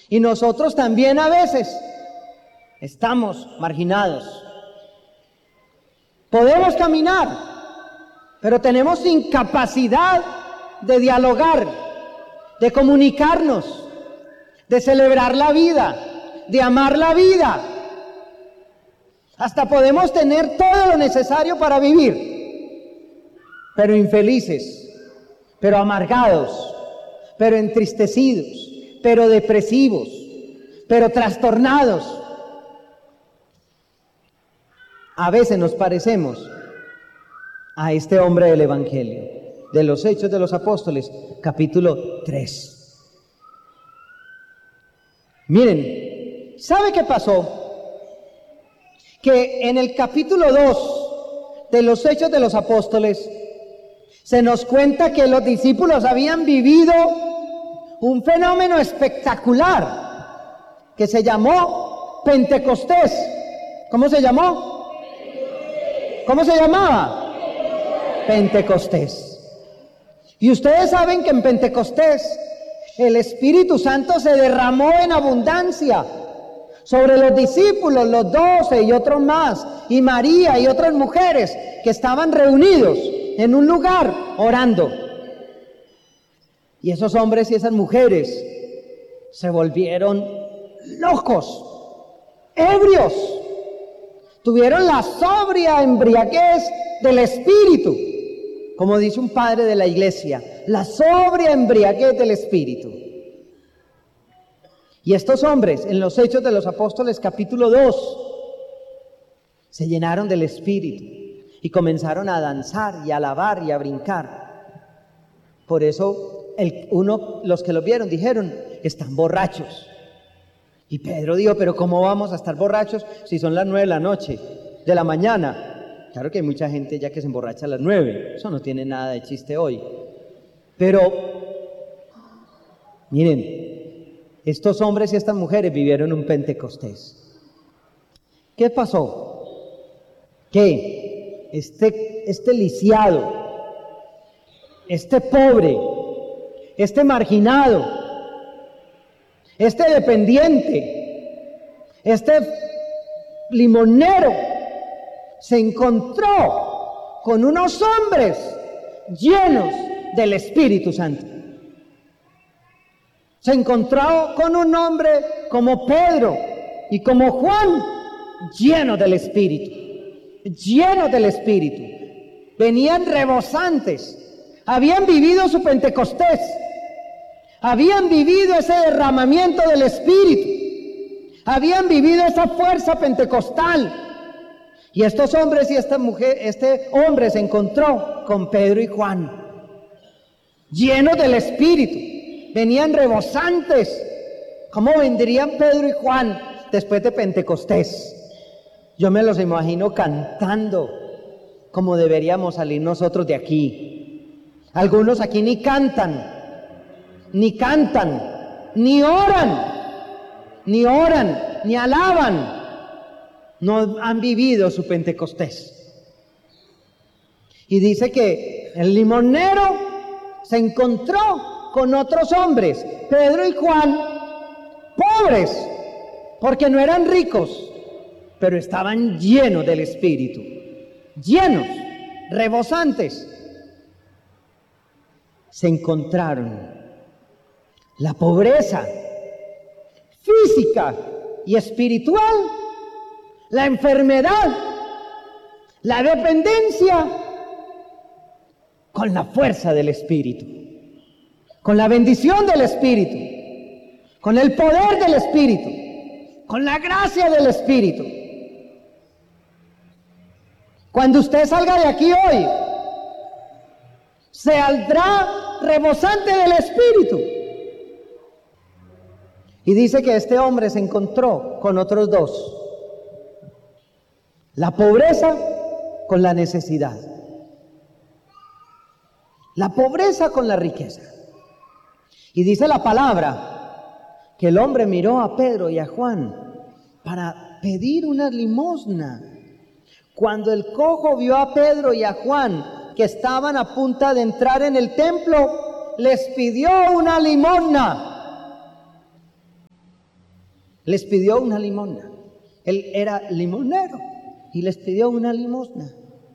Y nosotros también a veces estamos marginados. Podemos caminar, pero tenemos incapacidad de dialogar, de comunicarnos, de celebrar la vida, de amar la vida. Hasta podemos tener todo lo necesario para vivir, pero infelices, pero amargados, pero entristecidos, pero depresivos, pero trastornados. A veces nos parecemos a este hombre del Evangelio, de los Hechos de los Apóstoles, capítulo 3. Miren, ¿sabe qué pasó? Que en el capítulo 2 de los Hechos de los Apóstoles se nos cuenta que los discípulos habían vivido un fenómeno espectacular que se llamó Pentecostés. ¿Cómo se llamó? ¿Cómo se llamaba? Pentecostés. Y ustedes saben que en Pentecostés el Espíritu Santo se derramó en abundancia sobre los discípulos, los 12 y otros más, y María y otras mujeres que estaban reunidos en un lugar orando. Y esos hombres y esas mujeres se volvieron locos, ebrios. Tuvieron la sobria embriaguez del Espíritu, como dice un padre de la iglesia, la sobria embriaguez del Espíritu. Y estos hombres, en los Hechos de los Apóstoles, capítulo 2, se llenaron del Espíritu y comenzaron a danzar y a alabar y a brincar. Por eso, los que los vieron dijeron, están borrachos. Y Pedro dijo, pero ¿cómo vamos a estar borrachos si son las 9 de la noche, de la mañana? Claro que hay mucha gente ya que se emborracha a las 9, eso no tiene nada de chiste hoy. Pero, miren, estos hombres y estas mujeres vivieron un Pentecostés. ¿Qué pasó? Que este lisiado, este pobre, este marginado, este dependiente, este limonero, se encontró con unos hombres llenos del Espíritu Santo. Se encontró con un hombre como Pedro y como Juan, llenos del Espíritu, llenos del Espíritu. Venían rebosantes, habían vivido su Pentecostés, habían vivido ese derramamiento del Espíritu, habían vivido esa fuerza pentecostal. Y estos hombres y esta mujer, este hombre se encontró con Pedro y Juan, llenos del Espíritu, venían rebosantes. ¿Cómo vendrían Pedro y Juan después de Pentecostés? Yo me los imagino cantando como deberíamos salir nosotros de aquí. Algunos aquí ni cantan, ni oran, ni alaban. No han vivido su Pentecostés. Y dice que el limonero se encontró con otros hombres, Pedro y Juan, pobres, porque no eran ricos, pero estaban llenos del Espíritu, llenos, rebosantes. Se encontraron la pobreza física y espiritual, la enfermedad, la dependencia, con la fuerza del Espíritu, con la bendición del Espíritu, con el poder del Espíritu, con la gracia del Espíritu. Cuando usted salga de aquí hoy, se saldrá rebosante del Espíritu. Y dice que este hombre se encontró con otros dos: la pobreza con la necesidad, la pobreza con la riqueza. Y dice la palabra que el hombre miró a Pedro y a Juan para pedir una limosna. Cuando el cojo vio a Pedro y a Juan que estaban a punto de entrar en el templo, les pidió una limosna. les pidió una limosna. Él era limonero y les pidió una limosna.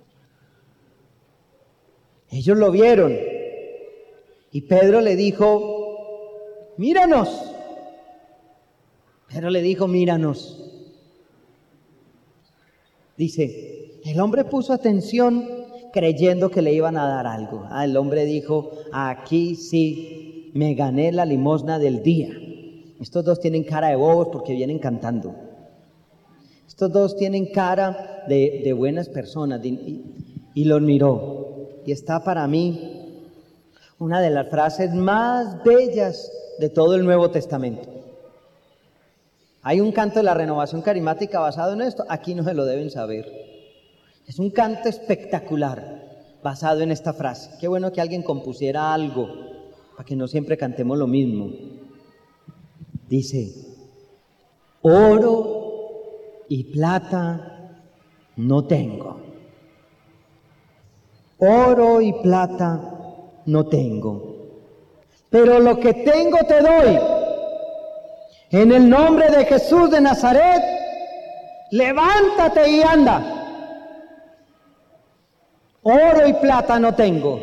Ellos lo vieron y Pedro le dijo, míranos. Pedro le dijo, míranos. Dice, el hombre puso atención creyendo que le iban a dar algo. El hombre dijo, aquí sí me gané la limosna del día. Estos dos tienen cara de bobos porque vienen cantando. Estos dos tienen cara de buenas personas. Y los miró. Y está para mí una de las frases más bellas de todo el Nuevo Testamento. Hay un canto de la Renovación Carismática basado en esto. Aquí no se lo deben saber. Es un canto espectacular basado en esta frase. Qué bueno que alguien compusiera algo para que no siempre cantemos lo mismo. Dice, oro y plata no tengo. Oro y plata no tengo. Pero lo que tengo te doy. En el nombre de Jesús de Nazaret, levántate y anda. Oro y plata no tengo,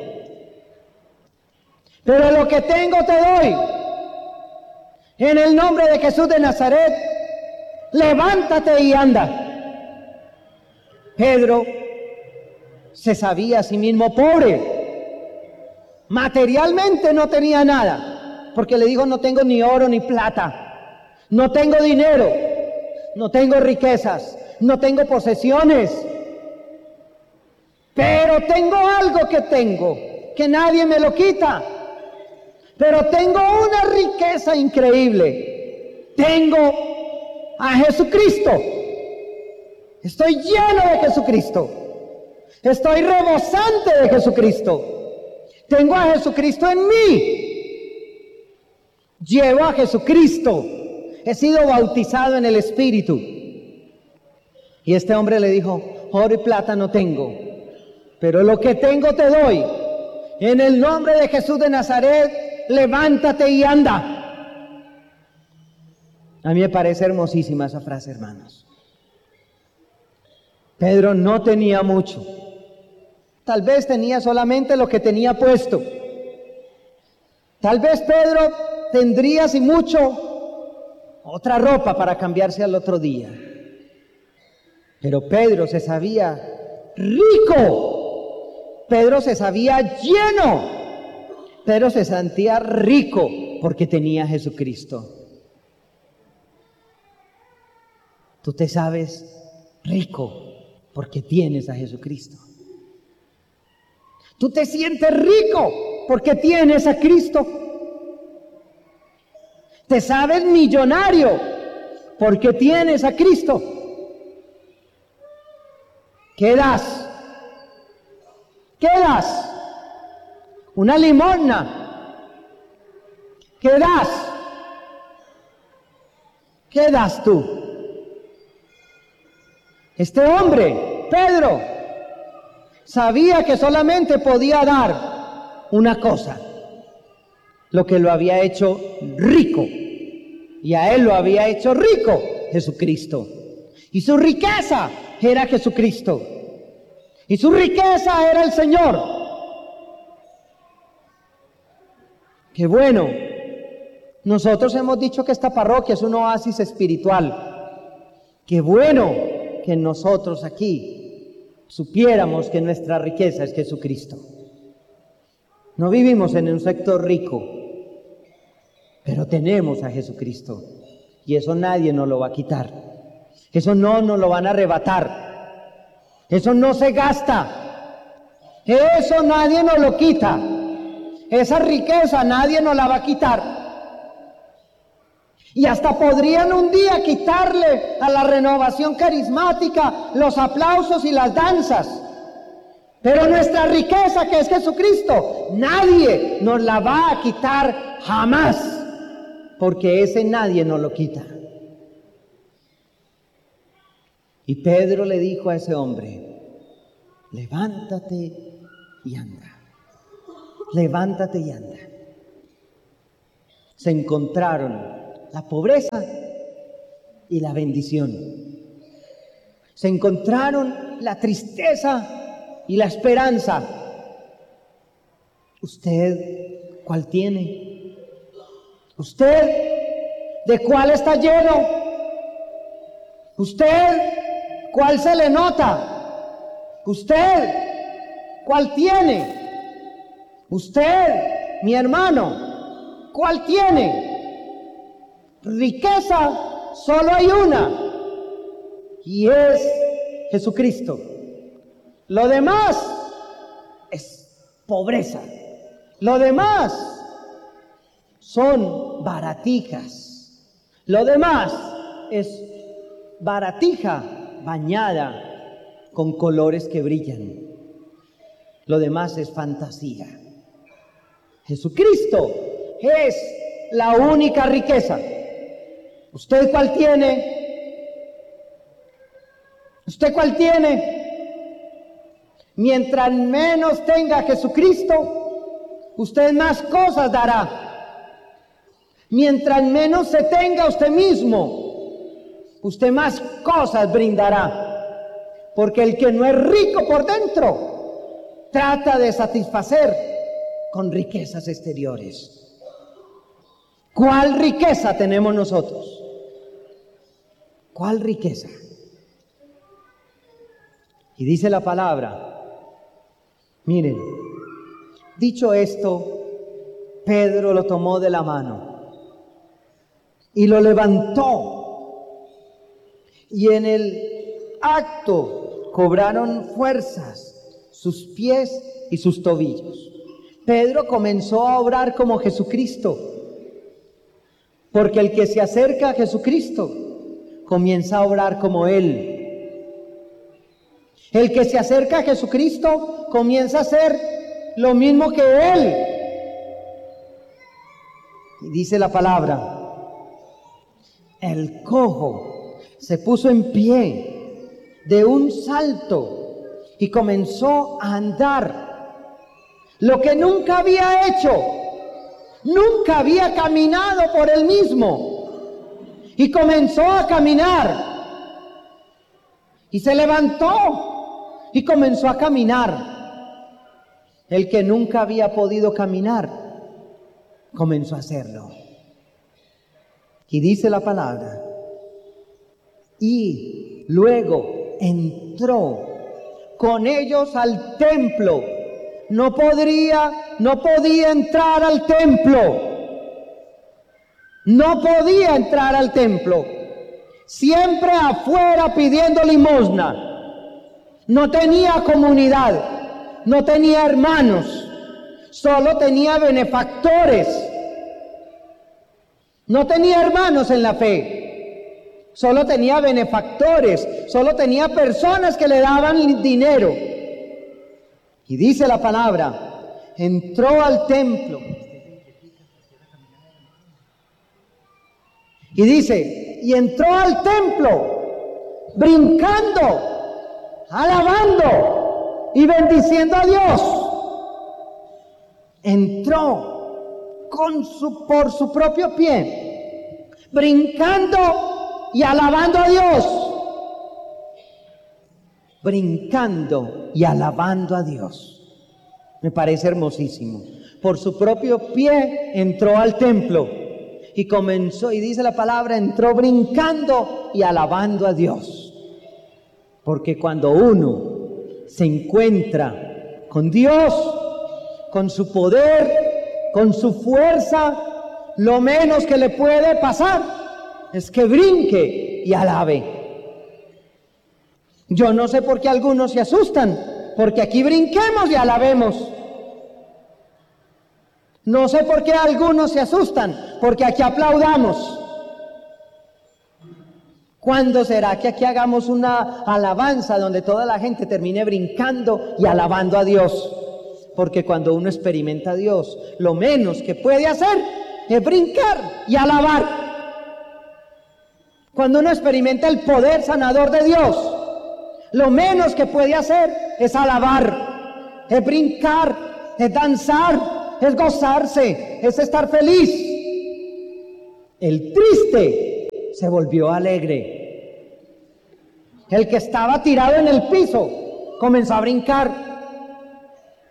pero lo que tengo te doy. En el nombre de Jesús de Nazaret, levántate y anda. Pedro se sabía a sí mismo pobre. Materialmente no tenía nada, porque le dijo, no tengo ni oro ni plata. No tengo dinero, no tengo riquezas, no tengo posesiones, pero tengo algo que nadie me lo quita. Pero tengo una riqueza increíble. Tengo a Jesucristo. Estoy lleno de Jesucristo. Estoy rebosante de Jesucristo. Tengo a Jesucristo en mí. Llevo a Jesucristo. He sido bautizado en el Espíritu. Y este hombre le dijo, oro y plata no tengo, pero lo que tengo te doy. En el nombre de Jesús de Nazaret, levántate y anda. A mí me parece hermosísima esa frase, hermanos. Pedro no tenía mucho. Tal vez tenía solamente lo que tenía puesto. Tal vez Pedro tendría, si mucho, otra ropa para cambiarse al otro día. Pero Pedro se sabía rico. Pedro se sabía lleno. Pedro se sentía rico porque tenía a Jesucristo. Tú te sabes rico porque tienes a Jesucristo. Tú te sientes rico porque tienes a Cristo. Te sabes millonario porque tienes a Cristo. ¿Qué das? ¿Qué das? Una limosna. ¿Qué das? ¿Qué das tú? Este hombre, Pedro, sabía que solamente podía dar una cosa, lo que lo había hecho rico. Y a él lo había hecho rico Jesucristo. Y su riqueza era Jesucristo. Y su riqueza era el Señor. Qué bueno. Nosotros hemos dicho que esta parroquia es un oasis espiritual. Qué bueno que nosotros aquí supiéramos que nuestra riqueza es Jesucristo. No vivimos en un sector rico, pero tenemos a Jesucristo. Y eso nadie nos lo va a quitar. Eso no nos lo van a arrebatar. Eso no se gasta. Eso nadie nos lo quita. Esa riqueza nadie nos la va a quitar. Y hasta podrían un día quitarle a la Renovación Carismática los aplausos y las danzas. Pero nuestra riqueza, que es Jesucristo, nadie nos la va a quitar jamás. Porque ese nadie nos lo quita. Y Pedro le dijo a ese hombre, levántate y anda. Levántate y anda. Se encontraron la pobreza y la bendición. Se encontraron la tristeza y la esperanza. ¿Usted cuál tiene? ¿Usted de cuál está lleno? ¿Usted cuál se le nota? ¿Usted cuál tiene? Usted, mi hermano, ¿cuál tiene? Riqueza solo hay una, y es Jesucristo. Lo demás es pobreza. Lo demás son baratijas. Lo demás es baratija bañada con colores que brillan. Lo demás es fantasía. Jesucristo es la única riqueza. ¿Usted cuál tiene? ¿Usted cuál tiene? Mientras menos tenga Jesucristo, usted más cosas dará. Mientras menos se tenga usted mismo, usted más cosas brindará. Porque el que no es rico por dentro, trata de satisfacer con riquezas exteriores. ¿Cuál riqueza tenemos nosotros? ¿Cuál riqueza? Y dice la palabra, miren, dicho esto, Pedro lo tomó de la mano y lo levantó, y en el acto cobraron fuerzas sus pies y sus tobillos. Pedro comenzó a obrar como Jesucristo, porque el que se acerca a Jesucristo comienza a obrar como Él. El que se acerca a Jesucristo comienza a hacer lo mismo que Él. Y dice la palabra, el cojo se puso en pie de un salto y comenzó a andar, lo que nunca había hecho. Nunca había caminado por él mismo, y comenzó a caminar, y se levantó y comenzó a caminar. El que nunca había podido caminar comenzó a hacerlo. Y dice la palabra, y luego entró con ellos al templo. No podía entrar al templo. No podía entrar al templo. Siempre afuera pidiendo limosna. No tenía comunidad, no tenía hermanos, solo tenía benefactores. No tenía hermanos en la fe, solo tenía benefactores, solo tenía personas que le daban dinero. Y dice la palabra, entró al templo. Y dice, y entró al templo, brincando, alabando y bendiciendo a Dios. Entró por su propio pie, brincando y alabando a Dios. Brincando y alabando a Dios. Me parece hermosísimo. Por su propio pie entró al templo y comenzó, y dice la palabra, entró brincando y alabando a Dios. Porque cuando uno se encuentra con Dios, con su poder, con su fuerza, lo menos que le puede pasar es que brinque y alabe. Yo no sé por qué algunos se asustan, porque aquí brinquemos y alabemos. No sé por qué algunos se asustan, porque aquí aplaudamos. ¿Cuándo será que aquí hagamos una alabanza donde toda la gente termine brincando y alabando a Dios? Porque cuando uno experimenta a Dios, lo menos que puede hacer es brincar y alabar. Cuando uno experimenta el poder sanador de Dios, lo menos que puede hacer es alabar, es brincar, es danzar, es gozarse, es estar feliz. El triste se volvió alegre. El que estaba tirado en el piso comenzó a brincar.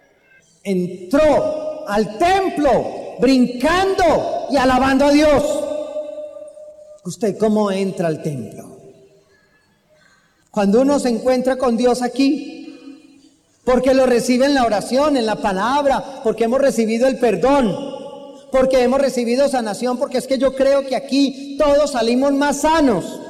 Entró al templo brincando y alabando a Dios. ¿Usted cómo entra al templo? Cuando uno se encuentra con Dios aquí, porque lo recibe en la oración, en la palabra, porque hemos recibido el perdón, porque hemos recibido sanación, porque es que yo creo que aquí todos salimos más sanos.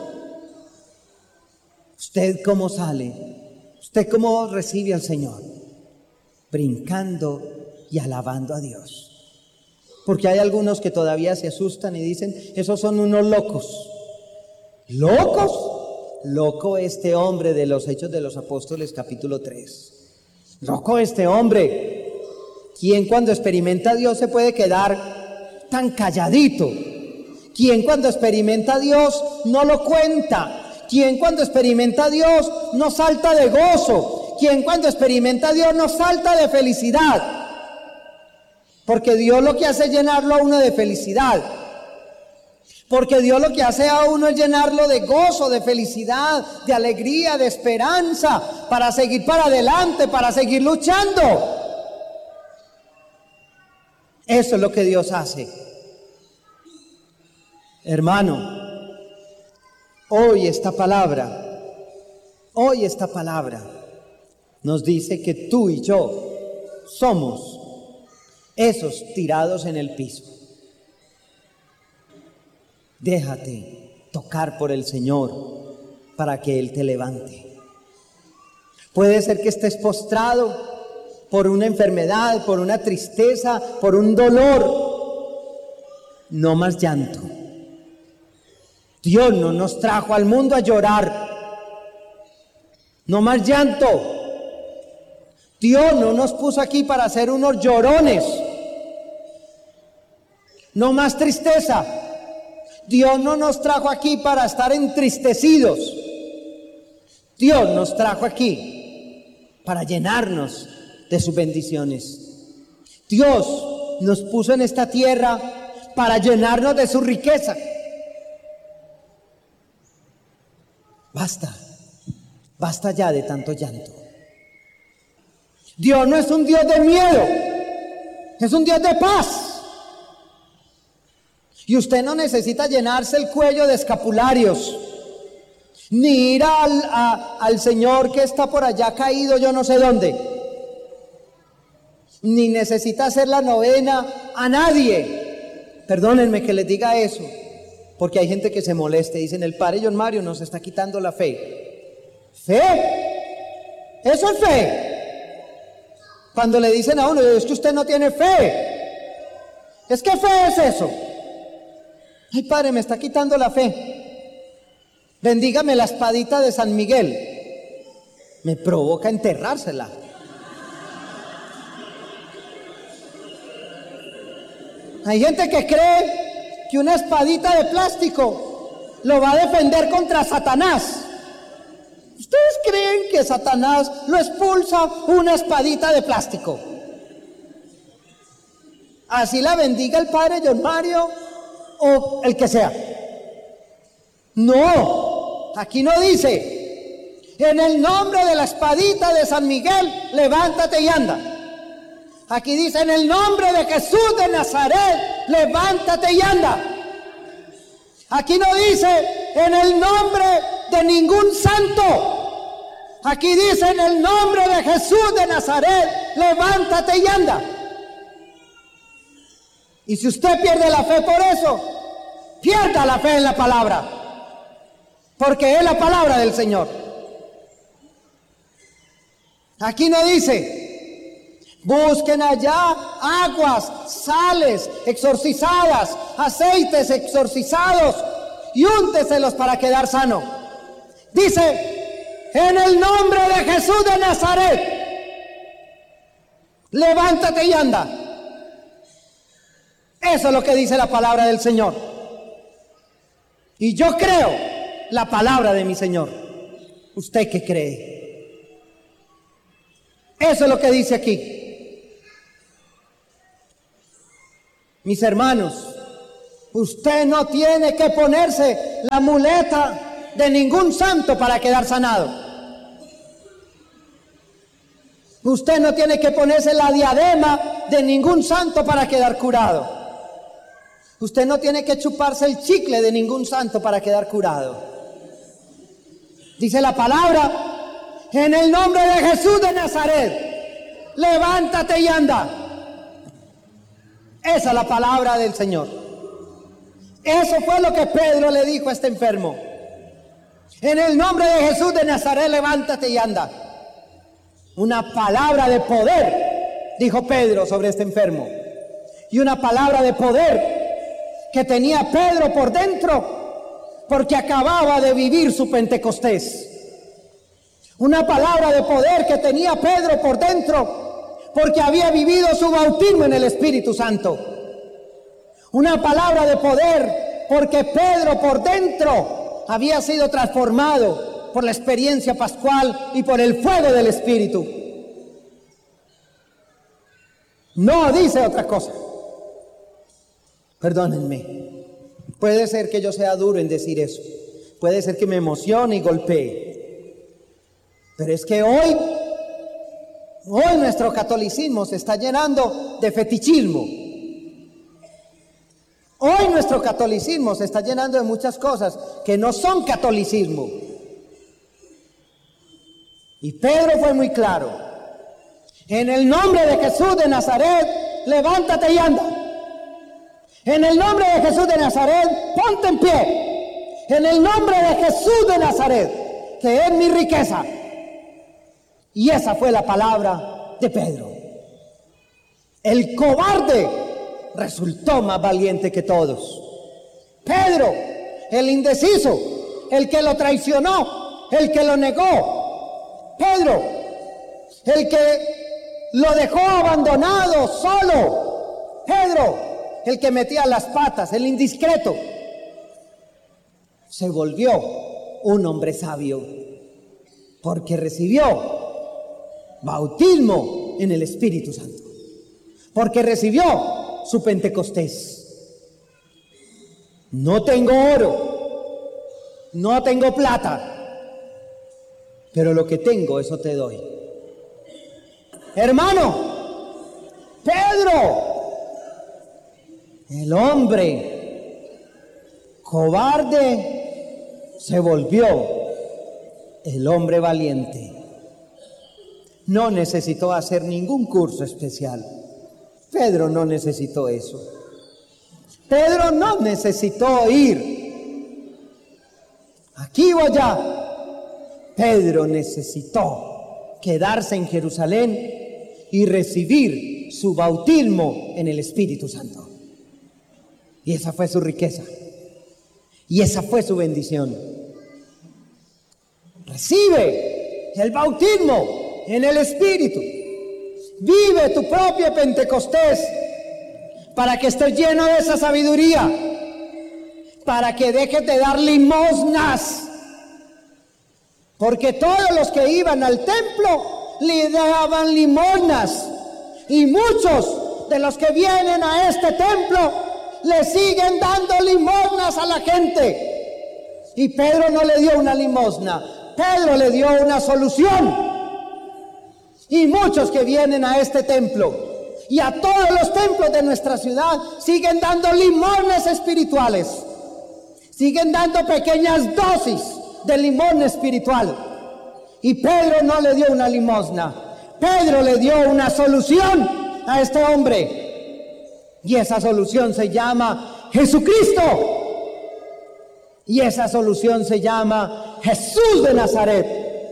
¿Usted cómo sale? ¿Usted cómo recibe al Señor? Brincando y alabando a Dios. Porque hay algunos que todavía se asustan y dicen, esos son unos locos. ¿Locos? Loco este hombre de los Hechos de los Apóstoles, capítulo 3. Loco este hombre. ¿Quién cuando experimenta a Dios se puede quedar tan calladito? ¿Quién cuando experimenta a Dios no lo cuenta? ¿Quién cuando experimenta a Dios no salta de gozo? ¿Quién cuando experimenta a Dios no salta de felicidad? Porque Dios lo que hace es llenarlo a uno de felicidad. Porque Dios lo que hace a uno es llenarlo de gozo, de felicidad, de alegría, de esperanza, para seguir para adelante, para seguir luchando. Eso es lo que Dios hace. Hermano, hoy esta palabra nos dice que tú y yo somos esos tirados en el piso. Déjate tocar por el Señor para que Él te levante. Puede ser que estés postrado por una enfermedad, por una tristeza, por un dolor. No más llanto. Dios no nos trajo al mundo a llorar. No más llanto. Dios no nos puso aquí para ser unos llorones. No más tristeza. Dios no nos trajo aquí para estar entristecidos. Dios nos trajo aquí para llenarnos de sus bendiciones. Dios nos puso en esta tierra para llenarnos de su riqueza. Basta ya de tanto llanto. Dios no es un Dios de miedo, es un Dios de paz. Y usted no necesita llenarse el cuello de escapularios, ni ir al Señor que está por allá caído yo no sé dónde, ni necesita hacer la novena a nadie. Perdónenme que les diga eso, porque hay gente que se molesta y dicen, el padre John Mario nos está quitando la fe. ¿Fe? ¿Eso es fe? Cuando le dicen a uno, es que usted no tiene fe. ¿Es que fe es eso? Ay, padre, me está quitando la fe. Bendígame la espadita de San Miguel. Me provoca enterrársela. Hay gente que cree que una espadita de plástico lo va a defender contra Satanás. ¿Ustedes creen que Satanás lo expulsa una espadita de plástico? Así la bendiga el padre John Mario o el que sea. No, aquí no dice, en el nombre de la espadita de San Miguel, levántate y anda. Aquí dice, en el nombre de Jesús de Nazaret, levántate y anda. Aquí no dice, en el nombre de ningún santo. Aquí dice, en el nombre de Jesús de Nazaret, levántate y anda. Y si usted pierde la fe por eso, pierda la fe en la palabra, porque es la palabra del Señor. Aquí no dice, busquen allá aguas, sales exorcizadas, aceites exorcizados y únteselos para quedar sano. Dice, en el nombre de Jesús de Nazaret, levántate y anda. Eso es lo que dice la palabra del Señor. Y yo creo la palabra de mi Señor. ¿Usted qué cree? Eso es lo que dice aquí. Mis hermanos, Usted no tiene que ponerse la muleta de ningún santo para quedar sanado. Usted no tiene que ponerse la diadema de ningún santo para quedar curado. Usted no tiene que chuparse el chicle de ningún santo para quedar curado. Dice la palabra, en el nombre de Jesús de Nazaret, levántate y anda. Esa es la palabra del Señor. Eso fue lo que Pedro le dijo a este enfermo. En el nombre de Jesús de Nazaret, levántate y anda. Una palabra de poder, dijo Pedro sobre este enfermo. Y una palabra de poder que tenía Pedro por dentro, porque acababa de vivir su Pentecostés. Una palabra de poder que tenía Pedro por dentro, porque había vivido su bautismo en el Espíritu Santo. Una palabra de poder, porque Pedro por dentro había sido transformado por la experiencia pascual y por el fuego del Espíritu. No dice otra cosa. Perdónenme, puede ser que yo sea duro en decir eso, puede ser que me emocione y golpee, pero es que hoy nuestro catolicismo se está llenando de fetichismo. Hoy nuestro catolicismo se está llenando de muchas cosas que no son catolicismo. Y Pedro fue muy claro. En el nombre de Jesús de Nazaret, levántate y anda. En el nombre de Jesús de Nazaret, ponte en pie. En el nombre de Jesús de Nazaret, que es mi riqueza. Y esa fue la palabra de Pedro. El cobarde resultó más valiente que todos. Pedro, el indeciso, el que lo traicionó, el que lo negó. Pedro, el que lo dejó abandonado, solo. Pedro, el que metía las patas, el indiscreto, se volvió un hombre sabio, porque recibió bautismo en el Espíritu Santo, porque recibió su Pentecostés. No tengo oro, no tengo plata, pero lo que tengo, eso te doy. Hermano, Pedro, el hombre cobarde, se volvió el hombre valiente. No necesitó hacer ningún curso especial. Pedro no necesitó eso. Pedro no necesitó ir aquí o allá. Pedro necesitó quedarse en Jerusalén y recibir su bautismo en el Espíritu Santo. Y esa fue su riqueza. Y esa fue su bendición. Recibe el bautismo en el Espíritu. Vive tu propio Pentecostés para que estés lleno de esa sabiduría. Para que dejes de dar limosnas. Porque todos los que iban al templo le daban limosnas. Y muchos de los que vienen a este templo le siguen dando limosnas a la gente. Y Pedro no le dio una limosna, Pedro le dio una solución. Y muchos que vienen a este templo y a todos los templos de nuestra ciudad siguen dando limosnas espirituales, siguen dando pequeñas dosis de limón espiritual. Y Pedro no le dio una limosna, Pedro le dio una solución a este hombre. Y esa solución se llama Jesucristo. Y esa solución se llama Jesús de Nazaret.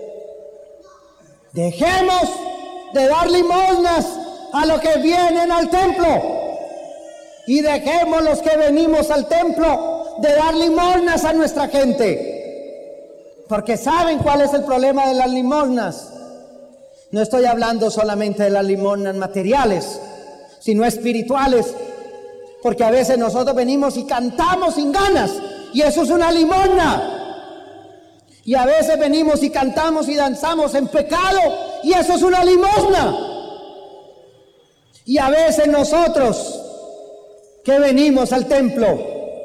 Dejemos de dar limosnas a los que vienen al templo. Y dejemos los que venimos al templo de dar limosnas a nuestra gente. Porque ¿saben cuál es el problema de las limosnas? No estoy hablando solamente de las limosnas materiales, sino espirituales, porque a veces nosotros venimos y cantamos sin ganas, y eso es una limosna. Y a veces venimos y cantamos y danzamos en pecado, y eso es una limosna. Y a veces nosotros que venimos al templo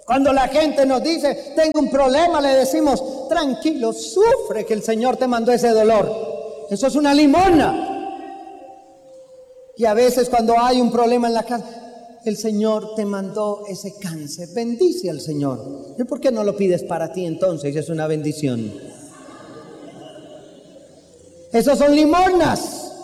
Cuando la gente nos dice, tengo un problema, le decimos, tranquilo, sufre que el Señor te mandó ese dolor. Eso es una limosna. Y a veces cuando hay un problema en la casa, el Señor te mandó ese cáncer. Bendice al Señor. ¿Y por qué no lo pides para ti entonces? Es una bendición. Esos son limosnas.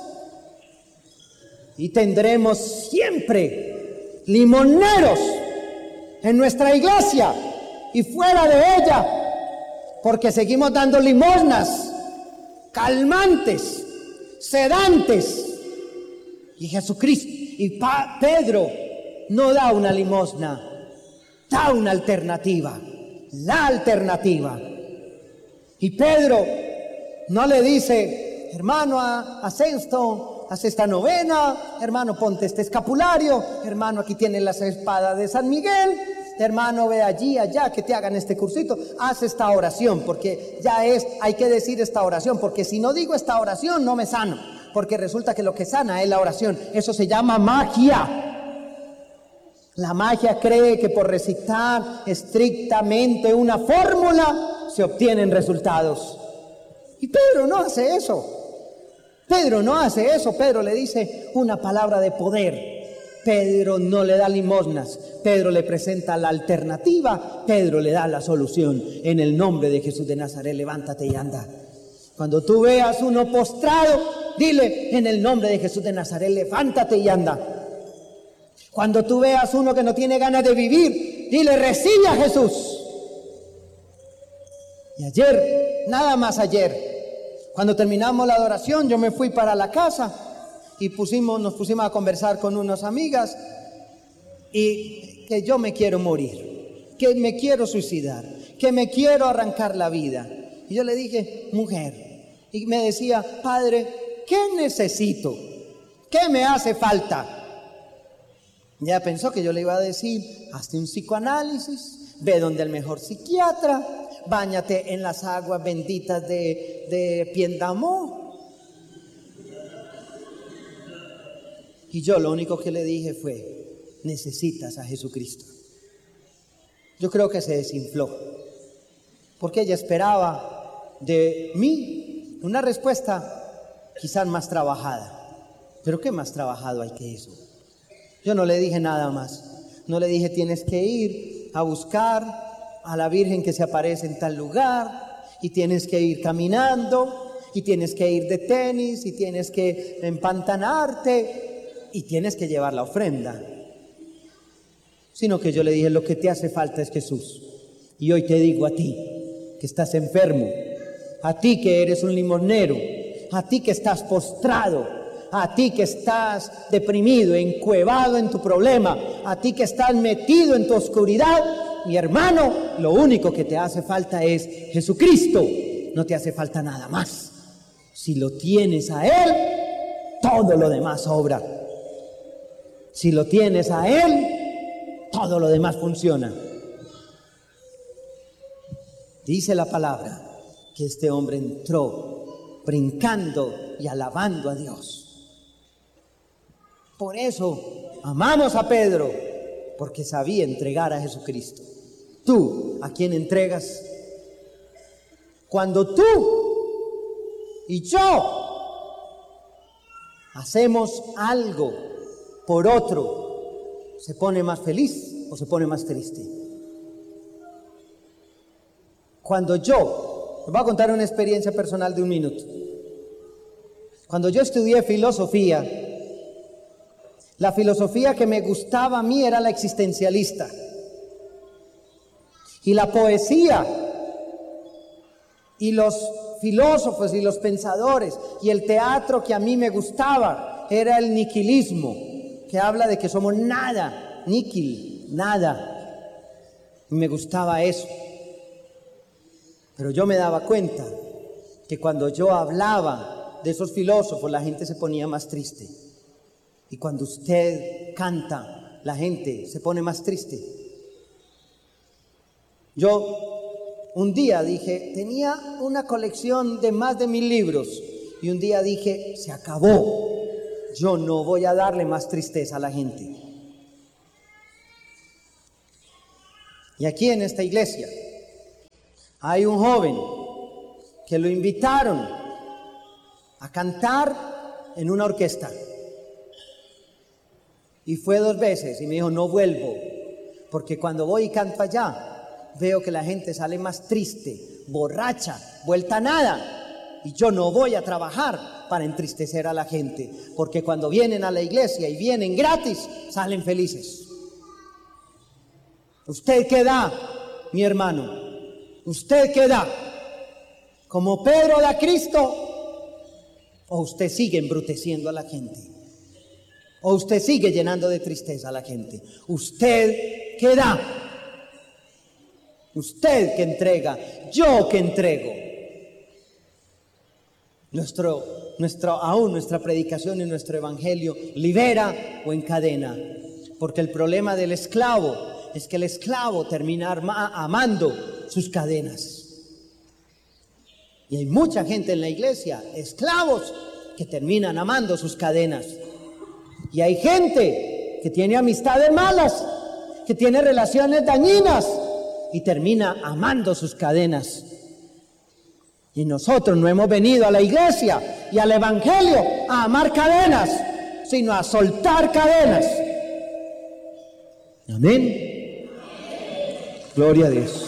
Y tendremos siempre limoneros en nuestra iglesia y fuera de ella, porque seguimos dando limosnas, calmantes, sedantes. Y Jesucristo y Pedro no da una limosna, da una alternativa, la alternativa. Y Pedro no le dice, hermano, haz esto, haz esta novena, hermano, ponte este escapulario, hermano, aquí tienes la espada de San Miguel, hermano, ve allí, allá, que te hagan este cursito, haz esta oración, porque hay que decir esta oración, porque si no digo esta oración no me sano. Porque resulta que lo que sana es la oración. Eso se llama magia. La magia cree que por recitar estrictamente una fórmula se obtienen resultados. Y Pedro no hace eso. Pedro no hace eso. Pedro le dice una palabra de poder. Pedro no le da limosnas. Pedro le presenta la alternativa. Pedro le da la solución. En el nombre de Jesús de Nazaret, levántate y anda. Cuando tú veas uno postrado, dile, en el nombre de Jesús de Nazaret, levántate y anda. Cuando tú veas uno que no tiene ganas de vivir, dile, recibe a Jesús. Y ayer, nada más ayer, cuando terminamos la adoración, yo me fui para la casa y nos pusimos a conversar con unas amigas y que yo me quiero morir, que me quiero suicidar, que me quiero arrancar la vida. Y yo le dije, mujer, y me decía, padre, ¿qué necesito? ¿Qué me hace falta? Y ella pensó que yo le iba a decir, hazte un psicoanálisis, ve donde el mejor psiquiatra, báñate en las aguas benditas de Piendamó. Y yo lo único que le dije fue, necesitas a Jesucristo. Yo creo que se desinfló, porque ella esperaba de mí una respuesta quizás más trabajada. Pero ¿qué más trabajado hay que eso? Yo no le dije nada más. No le dije, tienes que ir a buscar a la Virgen que se aparece en tal lugar, y tienes que ir caminando, y tienes que ir de tenis, y tienes que empantanarte, y tienes que llevar la ofrenda. Sino que yo le dije, lo que te hace falta es Jesús. Y hoy te digo a ti, que estás enfermo, a ti que eres un limonero, a ti que estás postrado, a ti que estás deprimido, encuevado en tu problema, a ti que estás metido en tu oscuridad, mi hermano, lo único que te hace falta es Jesucristo. No te hace falta nada más. Si lo tienes a Él, todo lo demás obra. Si lo tienes a Él, todo lo demás funciona. Dice la palabra que este hombre entró brincando y alabando a Dios. Por eso amamos a Pedro, porque sabía entregar a Jesucristo. ¿Tú a quién entregas? Cuando tú y yo hacemos algo por otro, ¿se pone más feliz o se pone más triste? Cuando yo, les voy a contar una experiencia personal de un minuto. Cuando yo estudié filosofía, la filosofía que me gustaba a mí era la existencialista. Y la poesía, y los filósofos y los pensadores, y el teatro que a mí me gustaba, era el niquilismo, que habla de que somos nada, níquil, nada. Y me gustaba eso. Pero yo me daba cuenta que cuando yo hablaba de esos filósofos, la gente se ponía más triste. Y cuando usted canta, la gente se pone más triste. Yo un día dije, tenía una colección de más de 1000 libros, y un día dije, se acabó. Yo no voy a darle más tristeza a la gente. Y aquí en esta iglesia hay un joven que lo invitaron a cantar en una orquesta. Y fue 2 veces y me dijo, no vuelvo, porque cuando voy y canto allá, veo que la gente sale más triste, borracha, vuelta a nada. Y yo no voy a trabajar para entristecer a la gente, porque cuando vienen a la iglesia y vienen gratis, salen felices. ¿Usted qué da, mi hermano? ¿Usted qué da? ¿Como Pedro da a Cristo? ¿O usted sigue embruteciendo a la gente? ¿O usted sigue llenando de tristeza a la gente? ¿Usted qué da? ¿Usted que entrega? ¿Yo que entrego? Nuestra predicación y nuestro evangelio libera o encadena. Porque el problema del esclavo es que el esclavo termina amando sus cadenas. Y hay mucha gente en la iglesia, esclavos, que terminan amando sus cadenas. Y hay gente que tiene amistades malas, que tiene relaciones dañinas y termina amando sus cadenas. Y nosotros no hemos venido a la iglesia y al evangelio a amar cadenas, sino a soltar cadenas. Amén. Gloria a Dios.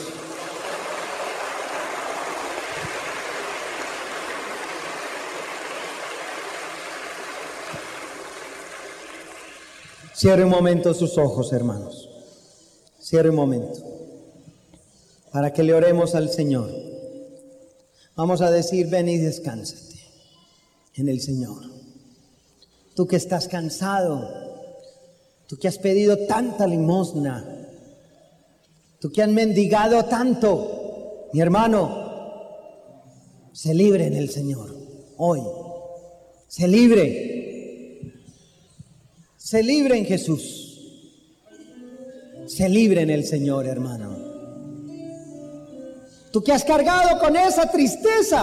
Cierre un momento sus ojos, hermanos. Cierre un momento para que le oremos al Señor. Vamos a decir, ven y descánsate en el Señor. Tú que estás cansado, tú que has pedido tanta limosna, tú que has mendigado tanto, mi hermano, sé libre en el Señor hoy. Sé libre. Sé libre en Jesús. Sé libre en el Señor, hermano. Tú que has cargado con esa tristeza,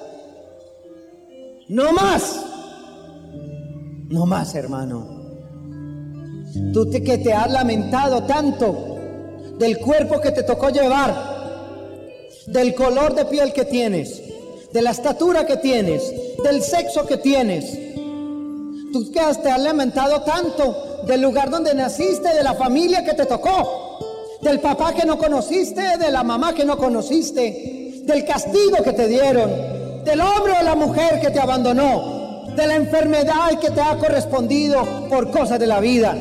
no más. No más, hermano. Tú que te has lamentado tanto del cuerpo que te tocó llevar, del color de piel que tienes, de la estatura que tienes, del sexo que tienes. Tú que te has lamentado tanto del lugar donde naciste, de la familia que te tocó, del papá que no conociste, de la mamá que no conociste, del castigo que te dieron, del hombre o la mujer que te abandonó, de la enfermedad que te ha correspondido por cosas de la vida.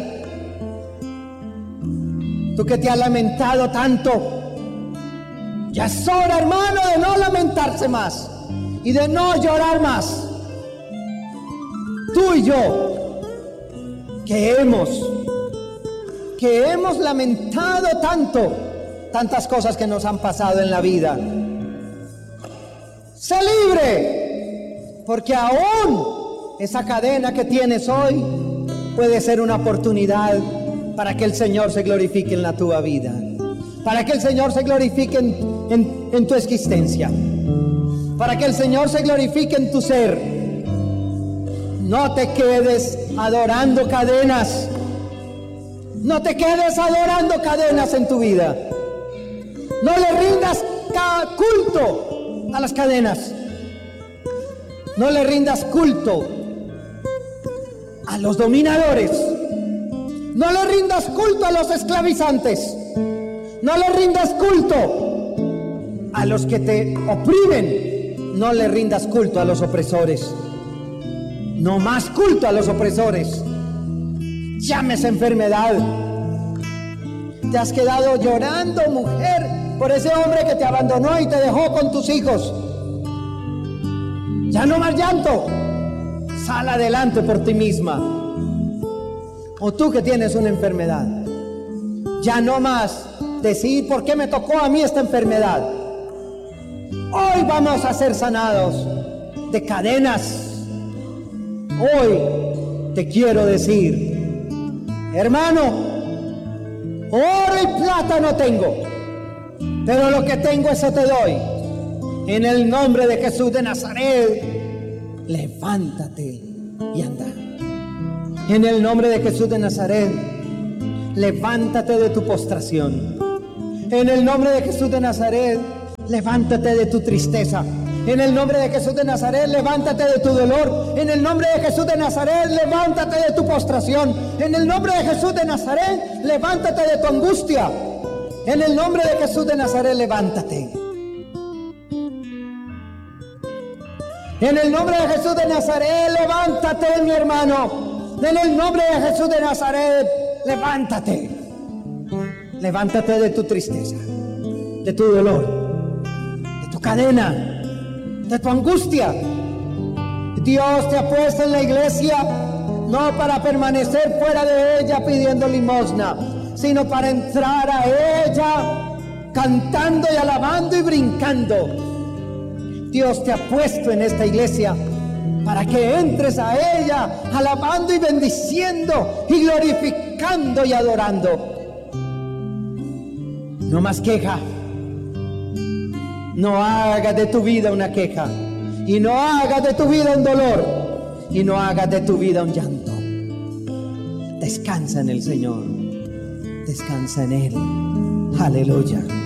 Tú que te has lamentado tanto, ya es hora, hermano, de no lamentarse más y de no llorar más. Tú y yo, que hemos lamentado tantas cosas que nos han pasado en la vida. Sé libre, porque aún esa cadena que tienes hoy puede ser una oportunidad para que el Señor se glorifique en la tuya vida, para que el Señor se glorifique en tu existencia, para que el Señor se glorifique en tu ser. No te quedes adorando cadenas. No te quedes adorando cadenas en tu vida. No le rindas culto a las cadenas. No le rindas culto a los dominadores. No le rindas culto a los esclavizantes. No le rindas culto a los que te oprimen. No le rindas culto a los opresores. No más culto a los opresores. Llámese enfermedad. Te has quedado llorando, mujer, por ese hombre que te abandonó y te dejó con tus hijos. Ya no más llanto. Sal adelante por ti misma. O tú que tienes una enfermedad, ya no más decir por qué me tocó a mí esta enfermedad. Hoy vamos a ser sanados de cadenas. Hoy te quiero decir, hermano, oro y plata no tengo, pero lo que tengo eso te doy. En el nombre de Jesús de Nazaret, levántate y anda. En el nombre de Jesús de Nazaret, levántate de tu postración. En el nombre de Jesús de Nazaret, levántate de tu tristeza. En el nombre de Jesús de Nazaret, levántate de tu dolor. En el nombre de Jesús de Nazaret, levántate de tu postración. En el nombre de Jesús de Nazaret, levántate de tu angustia. En el nombre de Jesús de Nazaret, levántate. En el nombre de Jesús de Nazaret, levántate, mi hermano. En el nombre de Jesús de Nazaret, levántate. Levántate de tu tristeza, de tu dolor, de tu cadena, de tu angustia. Dios te ha puesto en la iglesia no para permanecer fuera de ella pidiendo limosna, sino para entrar a ella cantando y alabando y brincando. Dios te ha puesto en esta iglesia para que entres a ella alabando y bendiciendo y glorificando y adorando. No más queja. No hagas de tu vida una queja. Y no hagas de tu vida un dolor. Y no hagas de tu vida un llanto. Descansa en el Señor. Descansa en Él. Aleluya.